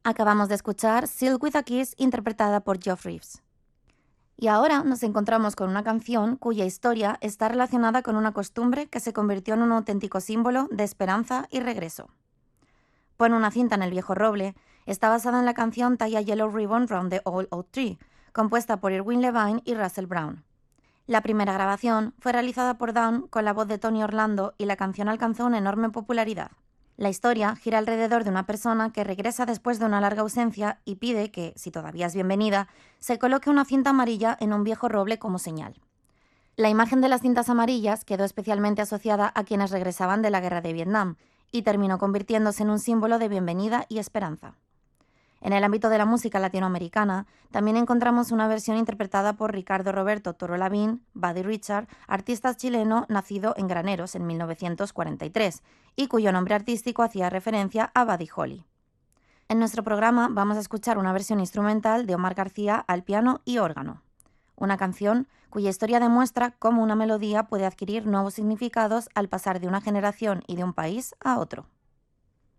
Acabamos de escuchar Sealed with a Kiss interpretada por Geoff Reeves. Y ahora nos encontramos con una canción cuya historia está relacionada con una costumbre que se convirtió en un auténtico símbolo de esperanza y regreso. Pon una cinta en el viejo roble está basada en la canción Tie a Yellow Ribbon Round the Old Oak Tree, compuesta por Irwin Levine y Russell Brown. La primera grabación fue realizada por Dawn con la voz de Tony Orlando y la canción alcanzó una enorme popularidad. La historia gira alrededor de una persona que regresa después de una larga ausencia y pide que, si todavía es bienvenida, se coloque una cinta amarilla en un viejo roble como señal. La imagen de las cintas amarillas quedó especialmente asociada a quienes regresaban de la guerra de Vietnam y terminó convirtiéndose en un símbolo de bienvenida y esperanza. En el ámbito de la música latinoamericana, también encontramos una versión interpretada por Ricardo Roberto Toro Lavín, Buddy Richard, artista chileno nacido en Graneros en 1943, y cuyo nombre artístico hacía referencia a Buddy Holly. En nuestro programa vamos a escuchar una versión instrumental de Omar García al piano y órgano. Una canción cuya historia demuestra cómo una melodía puede adquirir nuevos significados al pasar de una generación y de un país a otro.